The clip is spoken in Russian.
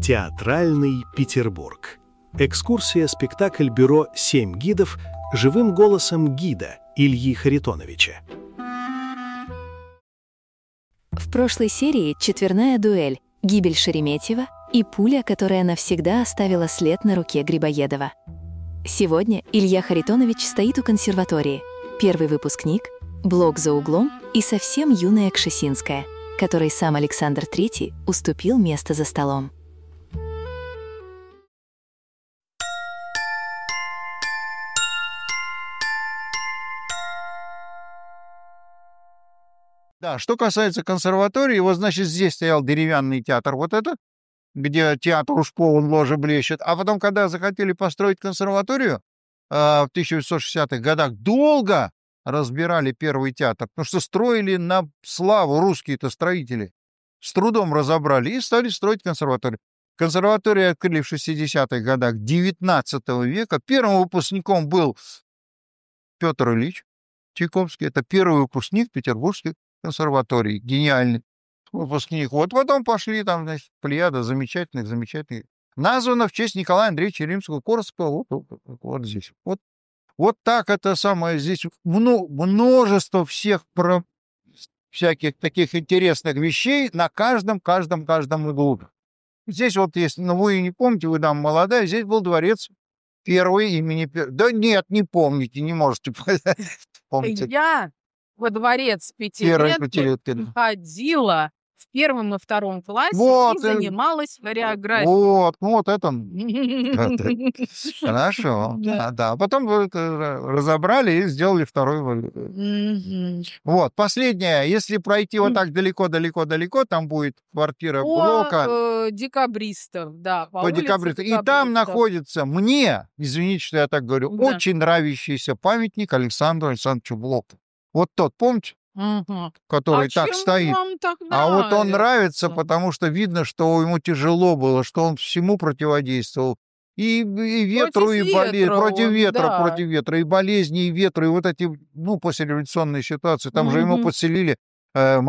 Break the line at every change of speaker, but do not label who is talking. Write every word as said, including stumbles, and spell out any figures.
Театральный Петербург. Экскурсия-спектакль бюро «Семь гидов» живым голосом гида Ильи Харитоновича.
В прошлой серии четверная дуэль, гибель Шереметьева и пуля, которая навсегда оставила след на руке Грибоедова. Сегодня Илья Харитонович стоит у консерватории. Первый выпускник, блок за углом и совсем юная Кшесинская, которой сам Александр Третий уступил место за столом.
Да, что касается консерватории, вот, значит, здесь стоял деревянный театр, вот этот, где театр уж полон, ложа блещет. А потом, когда захотели построить консерваторию э, в тысяча девятьсот шестидесятых годах, долго разбирали первый театр, потому что строили на славу русские-то строители. С трудом разобрали и стали строить консерваторию. Консерваторию открыли в шестидесятых годах девятнадцатого века. Первым выпускником был Петр Ильич Чайковский. Это первый выпускник Петербургской консерватории. Гениальный выпускник. Вот потом пошли там, значит, плеяда замечательных, замечательных. Названо в честь Николая Андреевича Римского-Корсакова. Вот, вот, вот, вот здесь. Вот, вот так это самое. Здесь множество всех про... всяких таких интересных вещей на каждом, каждом, каждом углу. Здесь вот, если ну, вы не помните, вы там молодая, здесь был дворец первый имени... Да нет, не помните, не можете помнить.
Я во дворец Пятилетки ходила в первом и втором классе
вот,
и занималась хореографией.
Вот, вот это. Хорошо. Да, да. Потом вы разобрали и сделали второй. Вот, последнее. Если пройти вот так далеко-далеко-далеко, там будет квартира блока.
Декабристов, да.
По декабристам. И там находится мне, извините, что я так говорю, очень нравящийся памятник Александру Александровичу Блоку. Вот тот, помните?
Угу.
Который
а
так стоит.
Так
а вот он нравится, потому что видно, что ему тяжело было, что он всему противодействовал. И, и ветру, против и болезни. Против ветра, да. против ветра. И болезни, и ветру. И вот эти, ну, послереволюционные ситуации. Там угу. же ему подселили... Э,